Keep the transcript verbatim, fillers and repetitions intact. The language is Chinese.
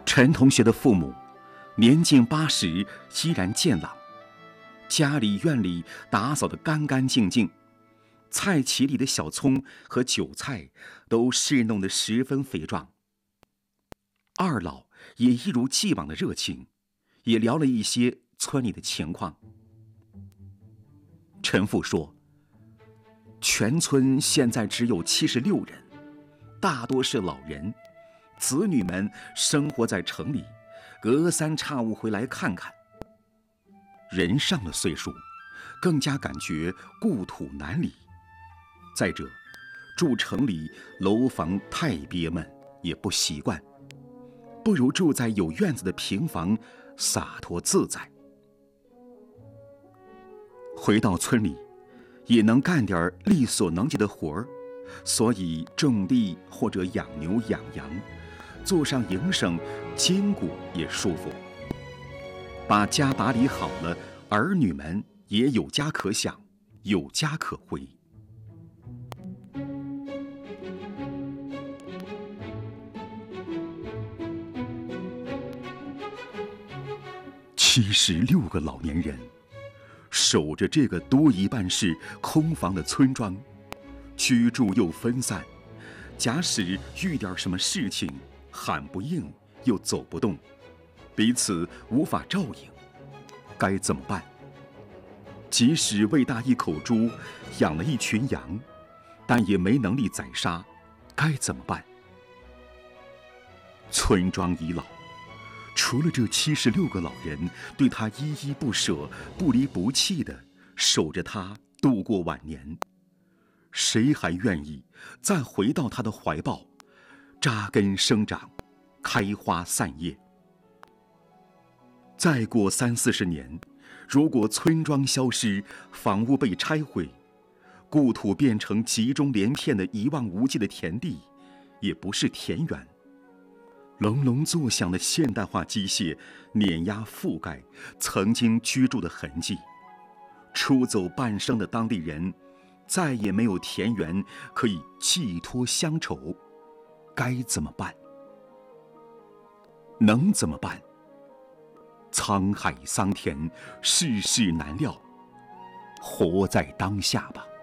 陈同学的父母年近八十，依然健朗，家里院里打扫得干干净净，菜畦里的小葱和韭菜都侍弄得十分肥壮。二老也一如既往的热情，也聊了一些村里的情况。陈父说，全村现在只有七十六人，大多是老人，子女们生活在城里，隔三差五回来看看。人上了岁数，更加感觉故土难离。再者，住城里楼房太憋闷，也不习惯，不如住在有院子的平房，洒脱自在。回到村里，也能干点力所能及的活儿，所以种地或者养牛养羊，做上营生，筋骨也舒服。把家打理好了，儿女们也有家可享，有家可回。七十六个老年人守着这个多一半是空房的村庄，居住又分散，假使遇点什么事情，喊不应又走不动，彼此无法照应，该怎么办？即使喂大一口猪，养了一群羊，但也没能力宰杀，该怎么办？村庄已老，除了这七十六个老人对他依依不舍、不离不弃地守着他度过晚年，谁还愿意再回到他的怀抱，扎根生长，开花散叶？再过三四十年，如果村庄消失，房屋被拆毁，故土变成集中连片的一望无际的田地，也不是田园。隆隆作响的现代化机械碾压覆盖曾经居住的痕迹，出走半生的当地人再也没有田园可以寄托乡愁，该怎么办？能怎么办？沧海桑田，世事难料，活在当下吧。